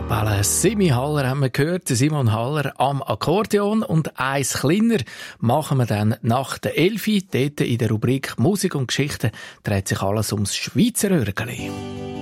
Kapelle Simi Haller haben wir gehört, Simon Haller am Akkordeon, und eins kleiner machen wir dann nach der 11. Dort in der Rubrik Musik und Geschichte dreht sich alles ums Schweizer Örgeli.